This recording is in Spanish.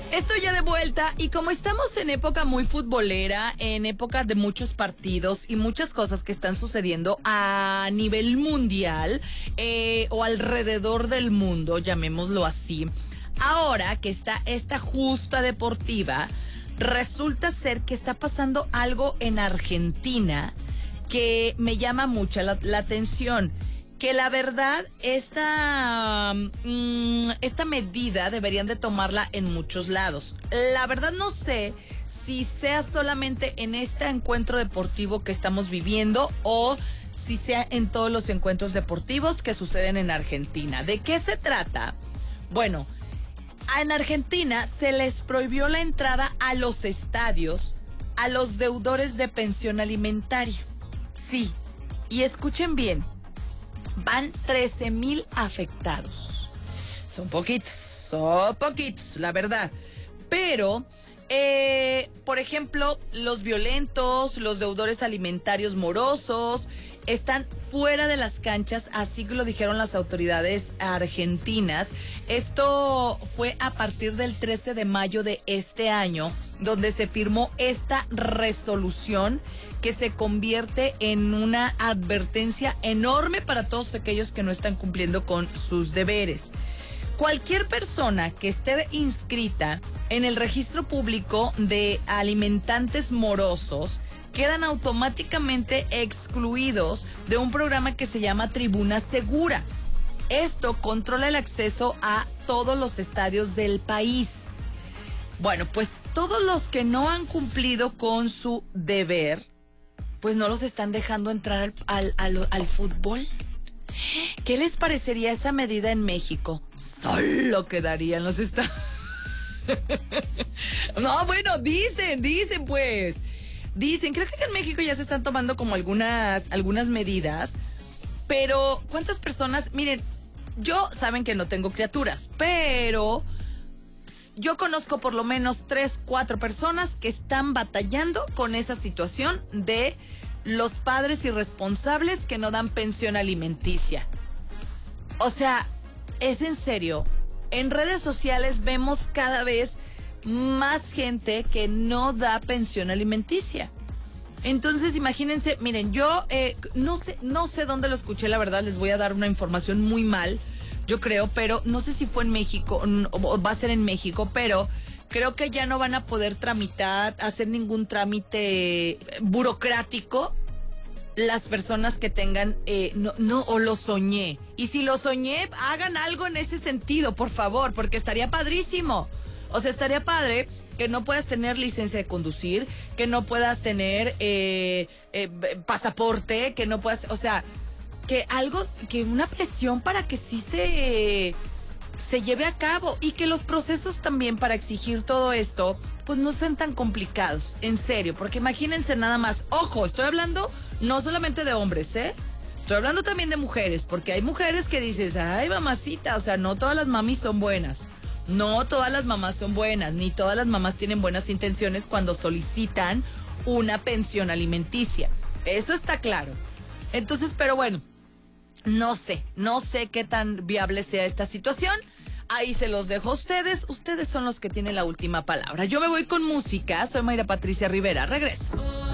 Estoy ya de vuelta y como estamos en época muy futbolera, en época de muchos partidos y muchas cosas que están sucediendo a nivel mundial o alrededor del mundo, llamémoslo así, ahora que está esta justa deportiva, resulta ser que está pasando algo en Argentina que me llama mucho la atención. Que la verdad, esta medida deberían de tomarla en muchos lados. La verdad no sé si sea solamente en este encuentro deportivo que estamos viviendo o si sea en todos los encuentros deportivos que suceden en Argentina. ¿De qué se trata? Bueno, en Argentina se les prohibió la entrada a los estadios a los deudores de pensión alimentaria. Sí, y escuchen bien. Van 13,000 afectados. Son poquitos, la verdad. Pero, por ejemplo, los violentos, los deudores alimentarios morosos, están fuera de las canchas, así que lo dijeron las autoridades argentinas. Esto fue a partir del 13 de mayo de este año, donde se firmó esta resolución que se convierte en una advertencia enorme para todos aquellos que no están cumpliendo con sus deberes. Cualquier persona que esté inscrita en el registro público de alimentantes morosos quedan automáticamente excluidos de un programa que se llama Tribuna Segura. Esto controla el acceso a todos los estadios del país. Bueno, pues todos los que no han cumplido con su deber, pues no los están dejando entrar al fútbol. ¿Qué les parecería esa medida en México? Solo quedarían los estadios. No, bueno, dicen pues. Dicen, creo que en México ya se están tomando como algunas medidas. Pero, ¿cuántas personas? Miren, saben que no tengo criaturas, pero yo conozco por lo menos 3, 4 personas que están batallando con esa situación de los padres irresponsables que no dan pensión alimenticia. O sea, es en serio. En redes sociales vemos cada vez más gente que no da pensión alimenticia. Entonces, imagínense, miren, yo no sé dónde lo escuché, la verdad, les voy a dar una información muy mal, yo creo, pero no sé si fue en México o va a ser en México, pero creo que ya no van a poder hacer ningún trámite burocrático las personas que tengan, o lo soñé. Y si lo soñé, hagan algo en ese sentido, por favor, porque estaría padrísimo. O sea, estaría padre que no puedas tener licencia de conducir, que no puedas tener pasaporte, que no puedas, o sea, que una presión para que sí se lleve a cabo y que los procesos también para exigir todo esto, pues no sean tan complicados, en serio, porque imagínense nada más, ojo, estoy hablando no solamente de hombres, estoy hablando también de mujeres, porque hay mujeres que dices, ay, mamacita, o sea, no todas las mamis son buenas. No todas las mamás son buenas, ni todas las mamás tienen buenas intenciones cuando solicitan una pensión alimenticia. Eso está claro. Entonces, pero bueno, no sé qué tan viable sea esta situación. Ahí se los dejo a ustedes. Ustedes son los que tienen la última palabra. Yo me voy con música. Soy Mayra Patricia Rivera. Regreso.